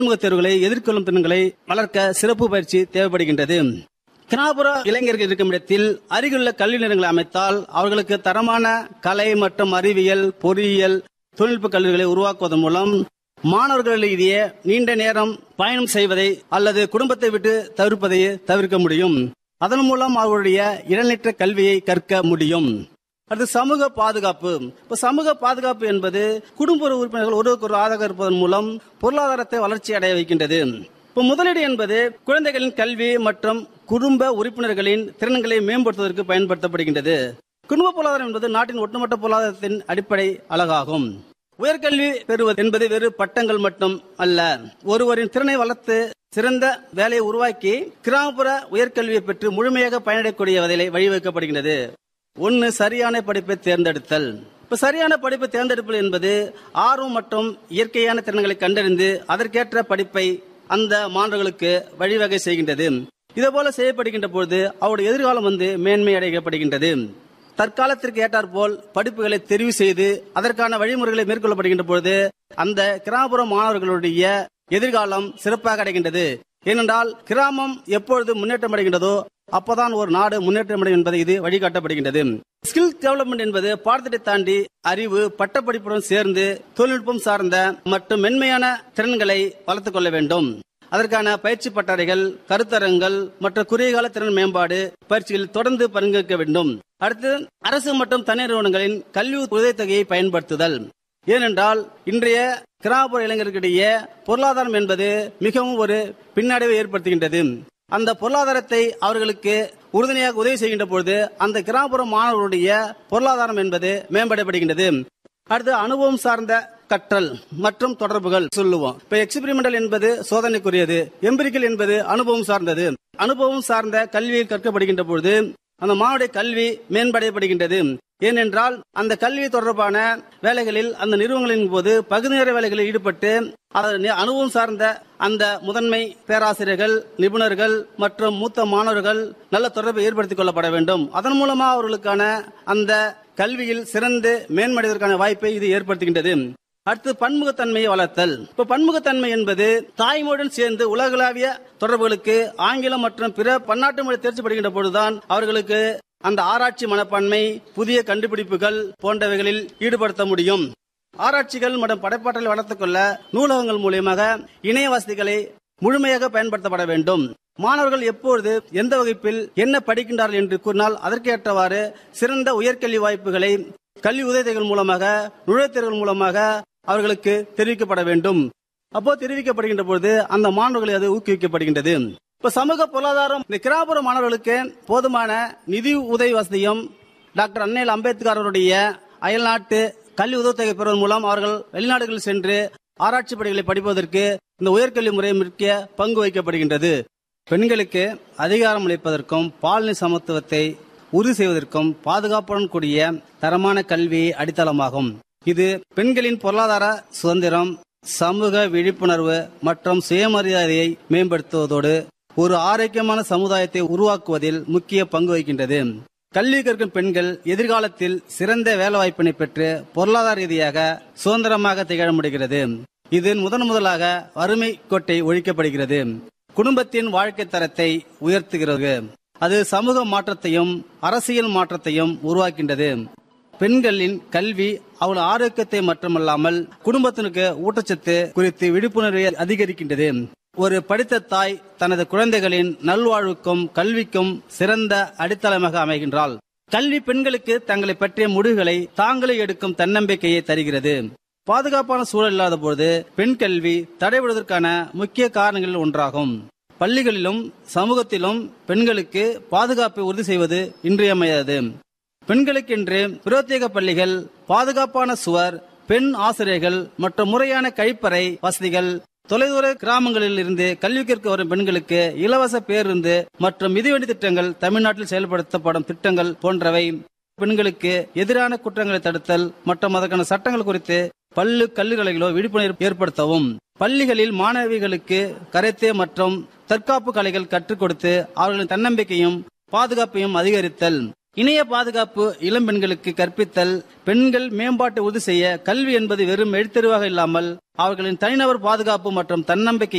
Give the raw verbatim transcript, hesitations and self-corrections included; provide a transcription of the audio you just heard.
தேர்வுகளை எதிர்கொள்ளும் திறன்களை வளர்க்க சிறப்பு பயிற்சி தேவைப்படுகின்றது. கிராமப்புற இளைஞர்கள் இருக்கும் இடத்தில் அருகிலுள்ள கல்வி நிலையங்களை அமைத்தால் அவர்களுக்கு தரமான கலை மற்றும் அறிவியல், பொறியியல், தொழில்நுட்ப கல்விகளை உருவாக்குவதன் மூலம் மாணவர்களிடையே நீண்ட நேரம் பயணம் செய்வதை அல்லது குடும்பத்தை விட்டு தவிர்ப்பதை தவிர்க்க முடியும். அதன் மூலம் அவர்களுடைய இடைநிற்ற கல்வியை கற்க முடியும். அடுத்து சமூக பாதுகாப்பு. இப்ப சமூக பாதுகாப்பு என்பது குடும்ப உறுப்பினர்கள் ஒருவருக்கு ஒரு ஆதரவு இருப்பதன் மூலம் பொருளாதாரத்தை வளர்ச்சி அடைய வைக்கின்றது. இப்ப முதலீடு என்பது குழந்தைகளின் கல்வி மற்றும் குடும்ப உறுப்பினர்களின் திறன்களை மேம்படுத்துவதற்கு பயன்படுத்தப்படுகின்றது. குடும்ப பொருளாதாரம் என்பது நாட்டின் ஒட்டுமொத்த பொருளாதாரத்தின் அடிப்படை அழகாகும். உயர்கல்வி பெறுவது என்பது வெறு பட்டங்கள் மட்டும் அல்ல, ஒருவரின் திறனை வளர்த்து சிறந்த வேலையை உருவாக்கி கிராமப்புற உயர்கல்வியை பெற்று முழுமையாக பயனடையக்கூடிய வகையிலே வழிவகுக்கப்படுகின்றது. ஒன்னு, சரியான படிப்பை தேர்ந்தெடுத்தல். இப்ப சரியான படிப்பை தேர்ந்தெடுப்பது என்பது ஆர்வம் மற்றும் இயற்கையான திறன்களை கண்டறிந்து அதற்கேற்ற படிப்பை அந்த மாணவர்களுக்கு வழிவகை செய்கின்றது. இதேபோல செய்யப்படுகின்ற பொழுது அவருடைய எதிர்காலம் வந்து மேன்மை அடையப்படுகின்றது. தற்காலத்திற்கு ஏற்றாற்போல் படிப்புகளை தெரிவு செய்து அதற்கான வழிமுறைகளை மேற்கொள்ளப்படுகின்ற பொழுது அந்த கிராமப்புற மாணவர்களுடைய எதிர்காலம் சிறப்பாக அடைகின்றது. ஏனென்றால் கிராமம் எப்பொழுது முன்னேற்றம் அடைகின்றதோ அப்போதான் ஒரு நாடு முன்னேற்றம் அடையும் என்பதை இது வழிகாட்டப்படுகின்றது. ஸ்கில் டெவலப்மெண்ட் என்பது பாடத்திட்டத்தை தாண்டி அறிவு, பட்டப்படிப்புடன் சேர்ந்து தொழில்நுட்பம் சார்ந்த மற்றும் மென்மையான திறன்களை வளர்த்துக் கொள்ள வேண்டும். அதற்கான பயிற்சி பட்டறைகள், கருத்தரங்கள் மற்றும் குறுகிய கால திறன் மேம்பாடு பயிற்சிகள் தொடர்ந்து பங்கேற்க வேண்டும். அடுத்து, அரசு மற்றும் தனியார் நிறுவனங்களின் கல்வி உதவித்தொகையை பயன்படுத்துதல். ஏனென்றால் இன்றைய கிராமப்புற இளைஞர்களிடையே பொருளாதாரம் என்பது மிகவும் ஒரு பின்னடைவை ஏற்படுத்துகின்றது. அந்த பொருளாதாரத்தை அவர்களுக்கு உறுதுணையாக உதவி செய்கின்ற பொழுது அந்த கிராமப்புற மாணவர்களுடைய பொருளாதாரம் என்பது மேம்படப்படுகின்றது. அடுத்து, அனுபவம் சார்ந்த கற்றல் மற்றும் தொடர்புகள் சொல்லுவோம். இப்ப எக்ஸ்பெரிமெண்டல் என்பது சோதனைக்குரியது, எம்பிரிக்கல் என்பது அனுபவம் சார்ந்தது. அனுபவம் சார்ந்த கல்வியில் கற்கப்படுகின்ற பொழுது அந்த மாணவருடைய கல்வி மேம்படையப்படுகின்றது. ஏனென்றால் அந்த கல்வி தொடர்பான வேலைகளில் அந்த நிறுவனங்களின் போது பகுதி நேர வேலைகளில் ஈடுபட்டு அனுபவம் சார்ந்த அந்த முதன்மை பேராசிரியர்கள், நிபுணர்கள் மற்றும் மூத்த மாணவர்கள் நல்ல தொடர்பை ஏற்படுத்திக் கொள்ளப்பட வேண்டும். அதன் மூலமா அவர்களுக்கான அந்த கல்வியில் சிறந்து மேம்படுவதற்கான வாய்ப்பை இது ஏற்படுத்துகின்றது. அடுத்து, பன்முகத்தன்மையை வளர்த்தல். இப்ப பன்முகத்தன்மை என்பது தாய்மொழியுடன் சேர்ந்து உலகளாவிய தொடர்புகளுக்கு ஆங்கிலம் மற்றும் பிற பன்னாட்டு மொழி தேர்ச்சி படுகின்ற பொழுதுதான் அவர்களுக்கு அந்த ஆராய்ச்சி மனப்பான்மை, புதிய கண்டுபிடிப்புகள் போன்றவைகளில் ஈடுபடுத்த முடியும். ஆராய்ச்சிகள் மற்றும் படைப்பாற்றலை வளர்த்துக் கொள்ள நூலகங்கள் மூலியமாக இணைய வசதிகளை முழுமையாக பயன்படுத்தப்பட வேண்டும். மாணவர்கள் எப்பொழுது எந்த வகுப்பில் என்ன படிக்கின்றார்கள் என்று கூறினால் அதற்கேற்றவாறு சிறந்த உயர்கல்வி வாய்ப்புகளை கல்வி உதவிகள் மூலமாக, நுழைவுத்தேர்வுகள் மூலமாக அவர்களுக்கு தெரிவிக்கப்பட வேண்டும். அப்போ தெரிவிக்கப்படுகின்ற பொழுது அந்த மாணவர்களை அது ஊக்குவிக்கப்படுகின்றது. இப்ப சமூக பொருளாதாரம், இந்த கிராமப்புற மாணவர்களுக்கு போதுமான நிதி உதவி வசதியும் டாக்டர் அன்னைல் அம்பேத்கர் அவருடைய அயல்நாட்டு கல்வி உதவித்தொகை பெறுவதன் மூலம் அவர்கள் வெளிநாடுகளில் சென்று ஆராய்ச்சி பணிகளை படிப்பதற்கு இந்த உயர்கல்வி முறை முக்கிய பங்கு வகிக்கப்படுகின்றது. பெண்களுக்கு அதிகாரம் அளிப்பதற்கும் பாலின சமத்துவத்தை உறுதி செய்வதற்கும் பாதுகாப்புடன் கூடிய தரமான கல்வி அடித்தளமாகும். இது பெண்களின் பொருளாதார சுதந்திரம், சமூக விழிப்புணர்வு மற்றும் சுயமரியாதையை மேம்படுத்துவதோடு ஒரு ஆரோக்கியமான சமுதாயத்தை உருவாக்குவதில் முக்கிய பங்கு வகிக்கின்றது. கல்வி கற்கும் பெண்கள் எதிர்காலத்தில் சிறந்த வேலைவாய்ப்பினை பெற்று பொருளாதார ரீதியாக சுதந்திரமாக திகழ முடிகிறது. இது முதன் முதலாக வறுமை கோட்டை ஒழிக்கப்படுகிறது. குடும்பத்தின் வாழ்க்கை தரத்தை உயர்த்துகிறது. அது சமூக மாற்றத்தையும் அரசியல் மாற்றத்தையும் உருவாக்கின்றது. பெண்களின் கல்வி அவள் ஆரோக்கியத்தை மட்டுமல்லாமல் குடும்பத்திற்கு ஊட்டச்சத்து குறித்து விழிப்புணர்வை அதிகரிக்கின்றது. ஒரு படித்த தாய் தனது குழந்தைகளின் நல்வாழ்வுக்கும் கல்விக்கும் சிறந்த அடித்தளமாக அமைகின்றாள். கல்வி பெண்களுக்கு தங்களை பற்றிய முடிவுகளை தாங்களே எடுக்கும் தன்னம்பிக்கையை தருகிறது. பாதுகாப்பான சூழல் இல்லாத போது பெண் கல்வி தடைபடுவதற்கான முக்கிய காரணங்களில் ஒன்றாகும். பள்ளிகளிலும் சமூகத்திலும் பெண்களுக்கு பாதுகாப்பை உறுதி செய்வது இன்றியமையாதது. பெண்களுக்கென்று பிரத்யேக பள்ளிகள், பாதுகாப்பான சுவர், பெண் ஆசிரியர்கள் மற்றும் முறையான கழிப்பறை வசதிகள், தொலைதூர கிராமங்களில் இருந்து கல்வி கற்க வரும் பெண்களுக்கு இலவச பேருந்து மற்றும் மிதிவண்டி திட்டங்கள் தமிழ்நாட்டில் செயல்படுத்தப்படும் திட்டங்கள் போன்றவை பெண்களுக்கு எதிரான குற்றங்களை தடுத்தல் மற்றும் அதற்கான சட்டங்கள் குறித்து பள்ளி கல்லூரிகளிலோ விழிப்புணர்வு ஏற்படுத்தவும், பள்ளிகளில் மாணவிகளுக்கு கராத்தே மற்றும் தற்காப்பு கலைகள் கற்றுக் கொடுத்து அவர்களின் தன்னம்பிக்கையும் பாதுகாப்பையும் அதிகரித்தல், இணைய பாதுகாப்பு இளம் பெண்களுக்கு கற்பித்தல், பெண்கள் மேம்பாட்டை உறுதி செய்ய கல்வி என்பது வெறும் எழுத்தறிவாக இல்லாமல் அவர்களின் தனிநபர் பாதுகாப்பு மற்றும் தன்னம்பிக்கை